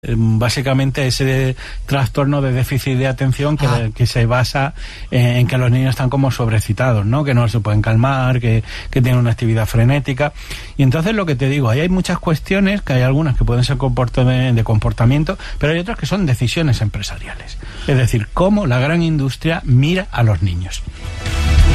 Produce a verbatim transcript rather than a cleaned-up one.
Básicamente ese trastorno de déficit de atención que, ah. que se basa en que los niños están como sobrecitados, ¿no? Que no se pueden calmar, que, que tienen una actividad frenética. Y entonces lo que te digo, ahí hay muchas cuestiones, que hay algunas que pueden ser de comportamiento, pero hay otras que son decisiones empresariales. Es decir, cómo la gran industria mira a los niños.